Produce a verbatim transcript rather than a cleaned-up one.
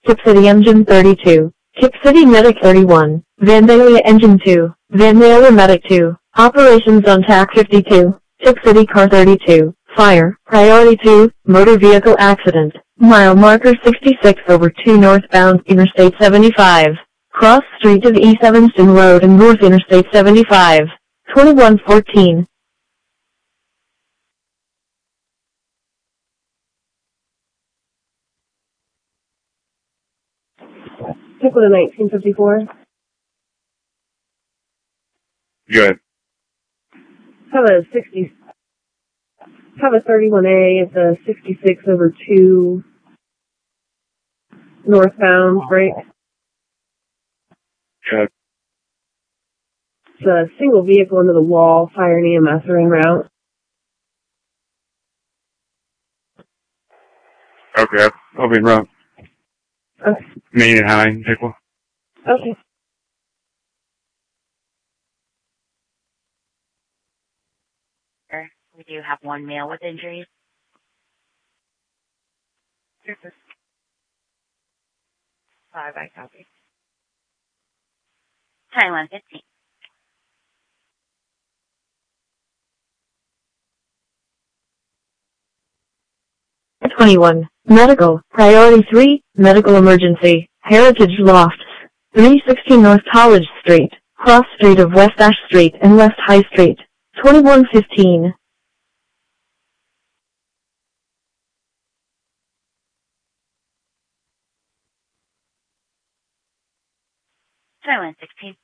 Kip City Engine thirty-two, Kip City Medic thirty-one, Vandalia Engine two, Vandalia Medic two, Operations on T A C fifty-two, Kip City Car thirty-two, Fire, Priority two, Motor Vehicle Accident, Mile Marker sixty-six over two northbound Interstate seventy-five, Cross Street of East Evanston Road and North Interstate seventy-five, twenty-one fourteen. Pick with a nineteen fifty-four. Good. Have a sixty. Have a thirty-one A. It's a sixty-six over two northbound break. Good. It's a single vehicle into the wall. Fire and E M S are en route. Okay. I'll be wrong. Okay. Main and high, Pickle. Okay. We do have one male with injuries. Five, I copy. Thailand fifteen. twenty-one. Medical. Priority three. Medical emergency. Heritage Lofts. three sixteen North College Street. Cross Street of West Ash Street and West High Street. twenty-one fifteen. Thailand sixteen.